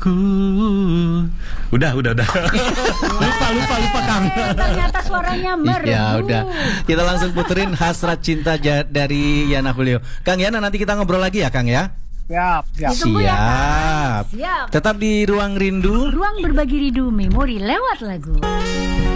aku. Udah. lupa Kang. Ternyata suaranya merdu. Ya udah, kita langsung puterin Hasrat Cinta dari Yana Julio. Kang Yana, nanti kita ngobrol lagi ya Kang ya. Siap. Ditunggu ya, Kang. Siap. Tetap di Ruang Rindu. Ruang berbagi rindu memori lewat lagu.